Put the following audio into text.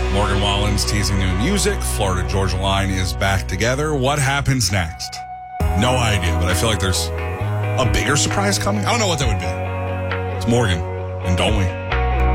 Morgan Wallen's teasing new music. Florida-Georgia line is back together. What happens next? No idea, but I feel like there's a bigger surprise coming. I don't know what that would be. It's Morgan, and don't we?